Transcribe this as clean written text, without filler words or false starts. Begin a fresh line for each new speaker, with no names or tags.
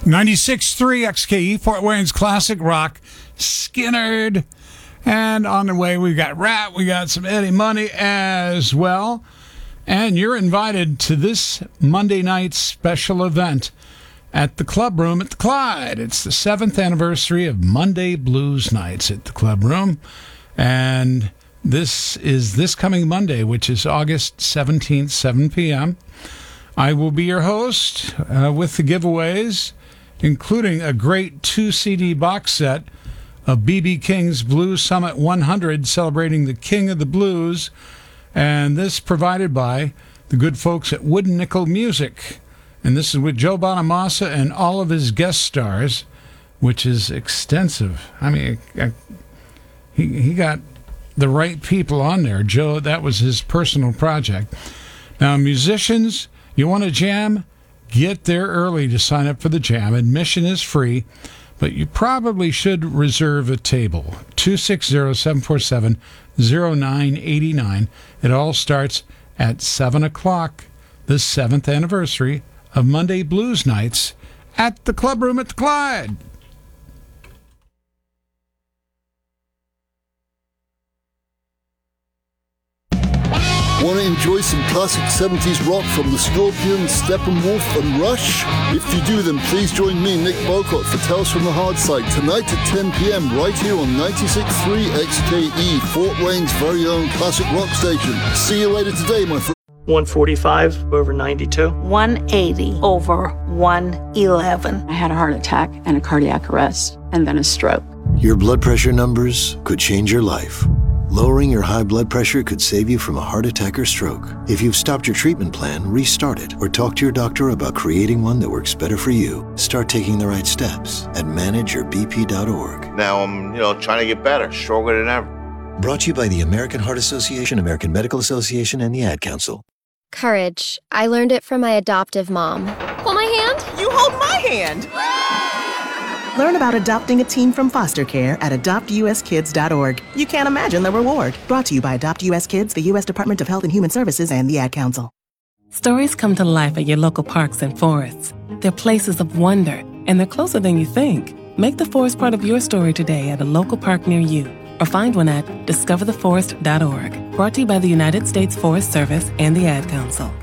96.3 XKE, Fort Wayne's classic rock, Skynyrd. And on the way, we got Rat, we got some Eddie Money as well. And you're invited to this Monday night special event at the Club Room at the Clyde. It's the 7th anniversary of Monday Blues Nights at the Club Room. And this is this coming Monday, which is August 17th, 7 p.m. I will be your host with the giveaways, including a great 2-CD box set of B.B. King's Blues Summit 100, celebrating the King of the Blues, and this provided by the good folks at Wooden Nickel Music. And this is with Joe Bonamassa and all of his guest stars, which is extensive. I mean, he got the right people on there. Joe, that was his personal project. Now, musicians, you want to jam? Get there early to sign up for the jam. Admission is free, but you probably should reserve a table. 260-747-0989. It all starts at 7 o'clock, the 7th anniversary of Monday Blues Nights at the Club Room at the Clyde.
Want to enjoy some classic 70s rock from the Scorpions, Steppenwolf and Rush? If you do, then please join me, Nick Bocott, for Tales from the Hard Side tonight at 10 p.m. right here on 96.3 XKE, Fort Wayne's very own classic rock station. See you later today, my friend.
145 over 92.
180 over 111.
I had a heart attack and a cardiac arrest, and then a stroke.
Your blood pressure numbers could change your life. Lowering your high blood pressure could save you from a heart attack or stroke. If you've stopped your treatment plan, restart it or talk to your doctor about creating one that works better for you. Start taking the right steps at manageyourbp.org.
Now I'm, trying to get better, stronger than ever.
Brought to you by the American Heart Association, American Medical Association, and the Ad Council.
Courage. I learned it from my adoptive mom. Hold my hand.
You hold my hand. Learn about adopting a teen from foster care at adoptuskids.org. You can't imagine the reward. Brought to you by Adopt US Kids, the U.S. Department of Health and Human Services, and the Ad Council.
Stories come to life at your local parks and forests. They're places of wonder, and they're closer than you think. Make the forest part of your story today at a local park near you, or find one at discovertheforest.org. Brought to you by the United States Forest Service and the Ad Council.